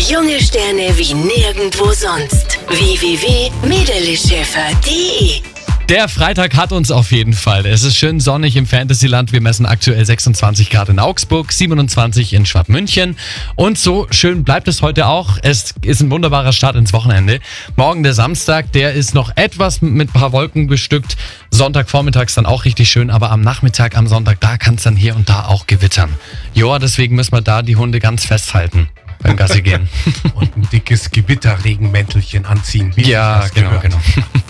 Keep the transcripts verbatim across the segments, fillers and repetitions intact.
Junge Sterne wie nirgendwo sonst. w w w punkt mädeleschäfer punkt de Der Freitag hat uns auf jeden Fall. Es ist schön sonnig im Fantasyland. Wir messen aktuell sechsundzwanzig Grad in Augsburg, siebenundzwanzig in Schwabmünchen. Und so schön bleibt es heute auch. Es ist ein wunderbarer Start ins Wochenende. Morgen der Samstag, der ist noch etwas mit ein paar Wolken bestückt. Sonntagvormittags dann auch richtig schön. Aber am Nachmittag, am Sonntag, da kann es dann hier und da auch gewittern. Joa, deswegen müssen wir da die Hunde ganz festhalten beim Gassi gehen. Und ein dickes Gewitterregenmäntelchen anziehen. Wie Ja, genau, gehört. genau.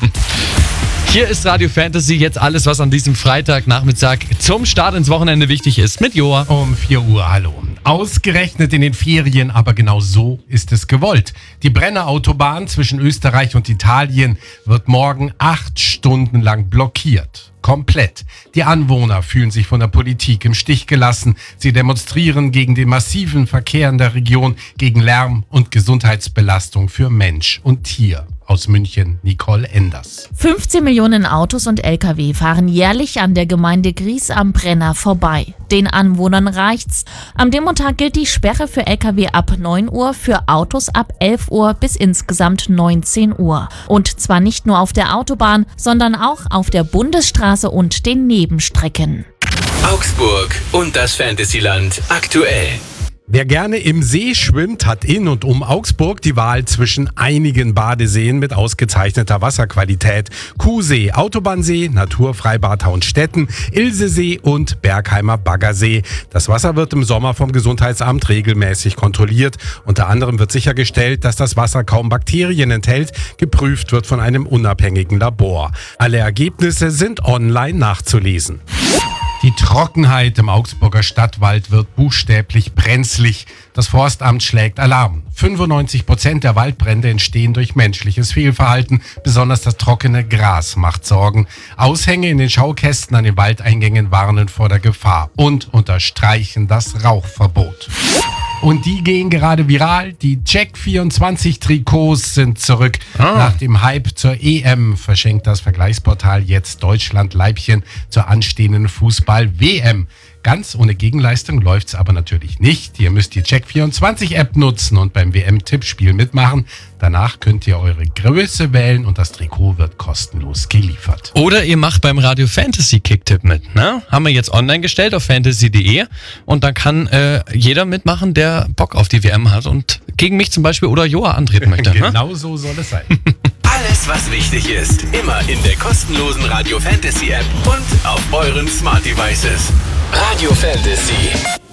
Hier ist Radio Fantasy, jetzt alles, was an diesem Freitagnachmittag zum Start ins Wochenende wichtig ist, mit Joa. Um vier Uhr, hallo. Ausgerechnet in den Ferien, aber genau so ist es gewollt. Die Brennerautobahn zwischen Österreich und Italien wird morgen acht Stunden lang blockiert. Komplett. Die Anwohner fühlen sich von der Politik im Stich gelassen. Sie demonstrieren gegen den massiven Verkehr in der Region, gegen Lärm und Gesundheitsbelastung für Mensch und Tier. Aus München, Nicole Enders. fünfzehn Millionen Autos und L K W fahren jährlich an der Gemeinde Gries am Brenner vorbei. Den Anwohnern reicht's. Am Demontag gilt die Sperre für L K W ab neun Uhr, für Autos ab elf Uhr bis insgesamt neunzehn Uhr. Und zwar nicht nur auf der Autobahn, sondern auch auf der Bundesstraße und den Nebenstrecken. Augsburg und das Fantasyland aktuell. Wer gerne im See schwimmt, hat in und um Augsburg die Wahl zwischen einigen Badeseen mit ausgezeichneter Wasserqualität. Kuhsee, Autobahnsee, Naturfreibad Taunstetten, Ilsesee und Bergheimer Baggersee. Das Wasser wird im Sommer vom Gesundheitsamt regelmäßig kontrolliert. Unter anderem wird sichergestellt, dass das Wasser kaum Bakterien enthält. Geprüft wird von einem unabhängigen Labor. Alle Ergebnisse sind online nachzulesen. Die Trockenheit im Augsburger Stadtwald wird buchstäblich brenzlig. Das Forstamt schlägt Alarm. fünfundneunzig Prozent der Waldbrände entstehen durch menschliches Fehlverhalten. Besonders das trockene Gras macht Sorgen. Aushänge in den Schaukästen an den Waldeingängen warnen vor der Gefahr und unterstreichen das Rauchverbot. Und die gehen gerade viral. Die Check vierundzwanzig Trikots sind zurück. Ah. Nach dem Hype zur E M verschenkt das Vergleichsportal jetzt Deutschland-Leibchen zur anstehenden Fußball-W M. Ganz ohne Gegenleistung läuft's aber natürlich nicht. Ihr müsst die Check vierundzwanzig App nutzen und beim W M-Tippspiel mitmachen. Danach könnt ihr eure Größe wählen und das Trikot wird kostenlos geliefert. Oder ihr macht beim Radio Fantasy Kicktipp mit, ne? Haben wir jetzt online gestellt auf fantasy punkt de und da kann äh, jeder mitmachen, der Bock auf die W M hat und gegen mich zum Beispiel oder Joa antreten möchte. Genau ne? so soll es sein. Alles, was wichtig ist, immer in der kostenlosen Radio Fantasy App und auf euren Smart Devices. Radio Fantasy.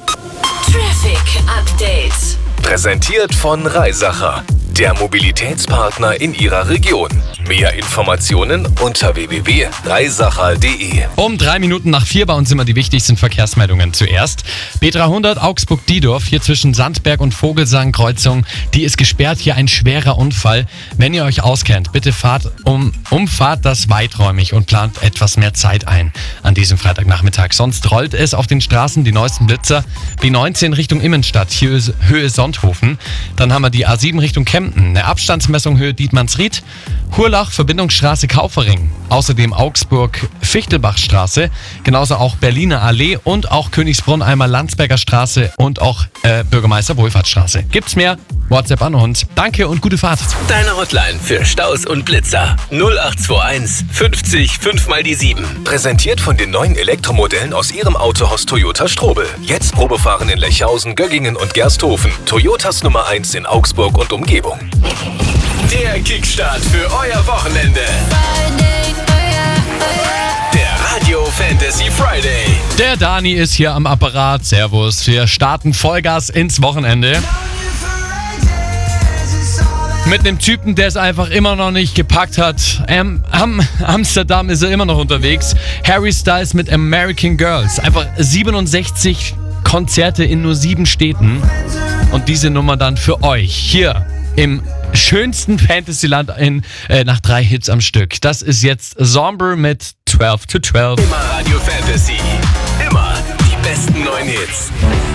Traffic Update. Präsentiert von Reisacher, der Mobilitätspartner in Ihrer Region. Mehr Informationen unter w w w punkt reisacher punkt de. Um drei Minuten nach vier bei uns immer die wichtigsten Verkehrsmeldungen zuerst. B dreihundert Augsburg-Diedorf, hier zwischen Sandberg und Vogelsang-Kreuzung. Die ist gesperrt, hier ein schwerer Unfall. Wenn ihr euch auskennt, bitte fahrt um, umfahrt das weiträumig und plant etwas mehr Zeit ein an diesem Freitagnachmittag. Sonst rollt es auf den Straßen, die neuesten Blitzer. B neunzehn Richtung Immenstadt, hier ist Höhe Sonthofen. Dann haben wir die A sieben Richtung Kempten, eine Abstandsmessung Höhe Dietmannsried. Hurlach, Verbindungsstraße Kaufering. Außerdem Augsburg-Fichtelbachstraße, genauso auch Berliner Allee und auch Königsbrunn einmal Landsberger Straße und auch äh, Bürgermeister-Wohlfahrtsstraße. Gibt's mehr? WhatsApp an uns. Danke und gute Fahrt. Deine Hotline für Staus und Blitzer. null acht zwei eins fünfzig fünf mal die sieben. Präsentiert von den neuen Elektromodellen aus Ihrem Autohaus Toyota Strobel. Jetzt Probefahren in Lechhausen, Göggingen und Gersthofen. Toyotas Nummer eins in Augsburg und Umgebung. Der Kickstart für euer Wochenende. Der Radio Fantasy Friday. Der Dani ist hier am Apparat. Servus. Wir starten Vollgas ins Wochenende. Mit einem Typen, der es einfach immer noch nicht gepackt hat. Ähm, am Amsterdam ist er immer noch unterwegs. Harry Styles mit American Girls. Einfach siebenundsechzig Konzerte in nur sieben Städten. Und diese Nummer dann für euch hier im schönsten Fantasyland in, äh, nach drei Hits am Stück. Das ist jetzt Somber mit zwölf to zwölf. Immer Radio Fantasy. Immer die besten neuen Hits.